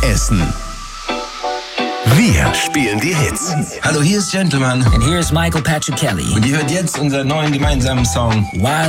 Essen. Wir spielen die Hits. Hallo, hier ist Gentleman. And here's Michael Patrick Kelly. Und ihr hört jetzt unseren neuen gemeinsamen Song Wild